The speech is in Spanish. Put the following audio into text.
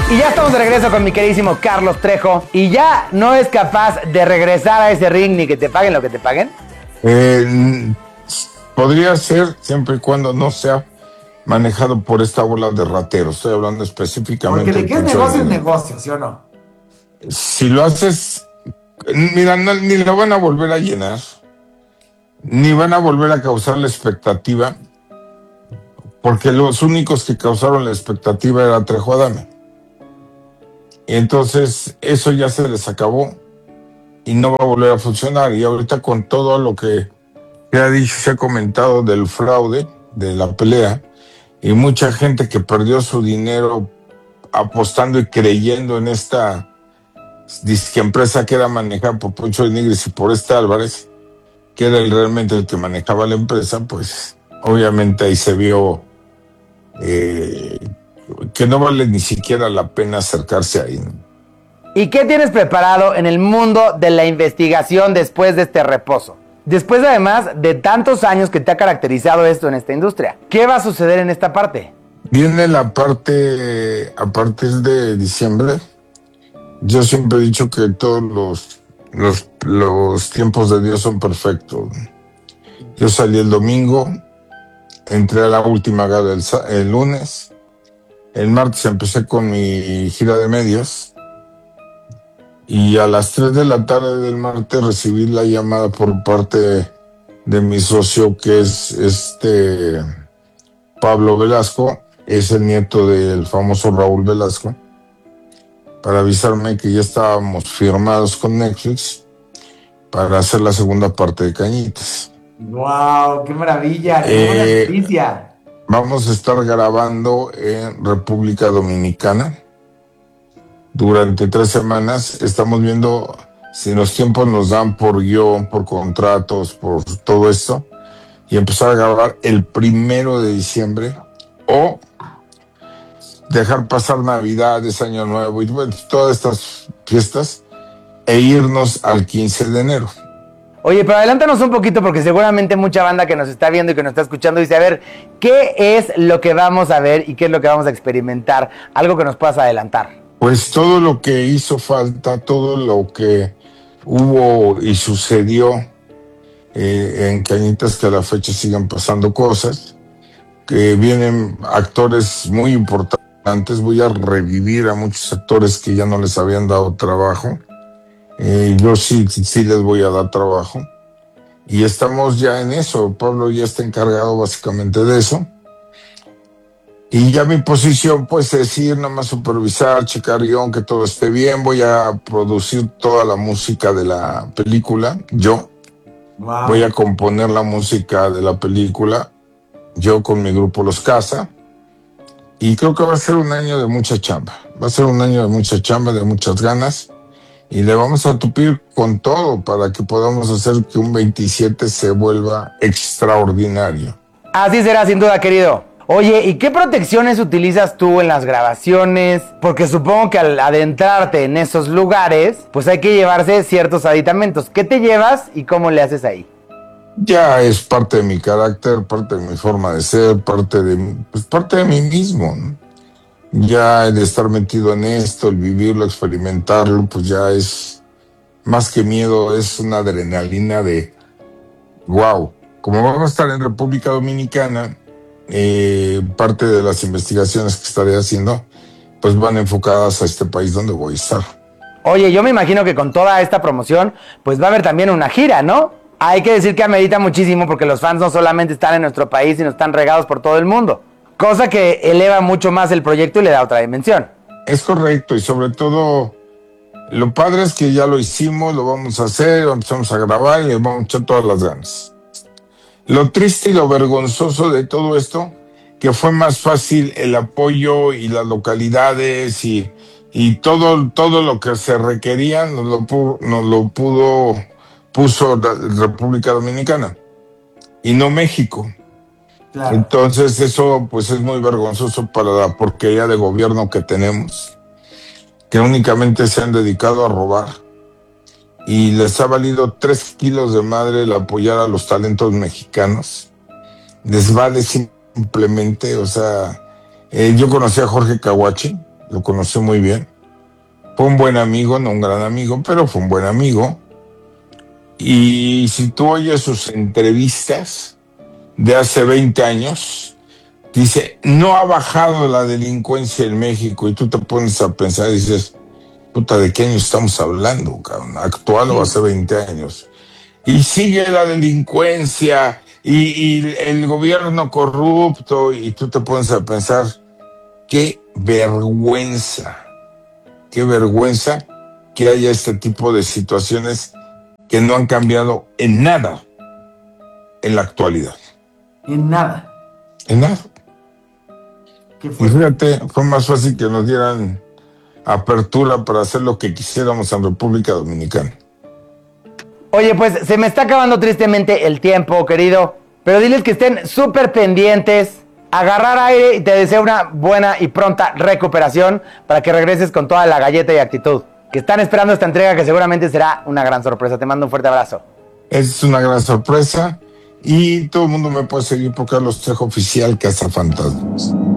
Y ya estamos de regreso con mi queridísimo Carlos Trejo. ¿Y ya no es capaz de regresar a ese ring ni que te paguen lo que te paguen? Podría ser siempre y cuando no sea manejado por esta bola de rateros. Estoy hablando específicamente Porque de qué es negocio, ¿sí o no? Si lo haces, mira, ni lo van a volver a llenar, ni van a volver a causar la expectativa, porque los únicos que causaron la expectativa era Trejo Adame. Y entonces eso ya se les acabó y no va a volver a funcionar. Y ahorita con todo lo que se ha dicho, se ha comentado del fraude, de la pelea, y mucha gente que perdió su dinero apostando y creyendo en esta disque empresa que era manejada por Poncho de Nigris y por Álvarez, que era realmente el que manejaba la empresa, pues obviamente ahí se vio que no vale ni siquiera la pena acercarse ahí, ¿no? ¿Y qué tienes preparado en el mundo de la investigación después de este reposo? Después, además, de tantos años que te ha caracterizado esto en esta industria, ¿qué va a suceder en esta parte? Viene la parte, a partir de diciembre. Yo siempre he dicho que todos los tiempos de Dios son perfectos. Yo salí el domingo, entré a la última gala el lunes, el martes empecé con mi gira de medios y a las 3 de la tarde del martes recibí la llamada por parte de mi socio, que es Pablo Velasco, es el nieto del famoso Raúl Velasco, para avisarme que ya estábamos firmados con Netflix para hacer la segunda parte de Cañitas. ¡Wow! ¡Qué maravilla! ¡Qué buena noticia! Vamos a estar grabando en República Dominicana durante 3 semanas. Estamos viendo si los tiempos nos dan por guión, por contratos, por todo esto, y empezar a grabar el 1 de diciembre o dejar pasar Navidades, Año Nuevo y bueno, todas estas fiestas e irnos al 15 de enero. Oye, pero adelántanos un poquito porque seguramente mucha banda que nos está viendo y que nos está escuchando dice, a ver, ¿qué es lo que vamos a ver y qué es lo que vamos a experimentar? Algo que nos puedas adelantar. Pues todo lo que hizo falta, todo lo que hubo y sucedió en Cañitas, que a la fecha sigan pasando cosas, que vienen actores muy importantes. Voy a revivir a muchos actores que ya no les habían dado trabajo. Yo sí les voy a dar trabajo. Y estamos ya en eso. Pablo ya está encargado básicamente de eso. Y ya mi posición, pues, es ir nada más supervisar, checar guión, que todo esté bien. Voy a producir toda la música de la película. Yo voy a componer la música de la película. Yo con mi grupo Los Casa. Y creo que va a ser un año de mucha chamba. Va a ser un año de mucha chamba, de muchas ganas. Y le vamos a tupir con todo para que podamos hacer que un 27 se vuelva extraordinario. Así será, sin duda, querido. Oye, ¿y qué protecciones utilizas tú en las grabaciones? Porque supongo que al adentrarte en esos lugares, pues hay que llevarse ciertos aditamentos. ¿Qué te llevas y cómo le haces ahí? Ya es parte de mi carácter, parte de mi forma de ser, parte de mí mismo, ¿no? Ya el estar metido en esto, el vivirlo, experimentarlo, pues ya es más que miedo, es una adrenalina de wow. Como vamos a estar en República Dominicana, parte de las investigaciones que estaré haciendo, pues van enfocadas a este país donde voy a estar. Oye, yo me imagino que con toda esta promoción, pues va a haber también una gira, ¿no? Hay que decir que amerita muchísimo porque los fans no solamente están en nuestro país, sino están regados por todo el mundo. Cosa que eleva mucho más el proyecto y le da otra dimensión. Es correcto, y sobre todo, lo padre es que ya lo hicimos, lo vamos a hacer, empezamos a grabar y le vamos a echar todas las ganas. Lo triste y lo vergonzoso de todo esto, que fue más fácil el apoyo y las localidades y todo lo que se requería nos lo puso la República Dominicana y no México. Claro. Entonces eso pues es muy vergonzoso para la porquería de gobierno que tenemos, que únicamente se han dedicado a robar y les ha valido 3 kilos de madre el apoyar a los talentos mexicanos. Les vale simplemente, o sea, yo conocí a Jorge Caguachi, lo conocí muy bien. Fue un buen amigo, no un gran amigo, pero fue un buen amigo. Y si tú oyes sus entrevistas de hace 20 años, dice, no ha bajado la delincuencia en México. Y tú te pones a pensar y dices, puta, ¿de qué años estamos hablando, cabrón? ¿Actual o hace 20 años? Y sigue la delincuencia y el gobierno corrupto. Y tú te pones a pensar, qué vergüenza que haya este tipo de situaciones que no han cambiado en nada en la actualidad. En nada. En nada. Qué Y fuerte. fíjate, fue más fácil que nos dieran apertura para hacer lo que quisiéramos en República Dominicana. Oye, pues se me está acabando tristemente el tiempo, querido. Pero diles que estén súper pendientes, agarrar aire y te deseo una buena y pronta recuperación para que regreses con toda la galleta y actitud. Que están esperando esta entrega que seguramente será una gran sorpresa. Te mando un fuerte abrazo. Es una gran sorpresa y todo el mundo me puede seguir por Carlos Trejo Oficial Cazafantasmas.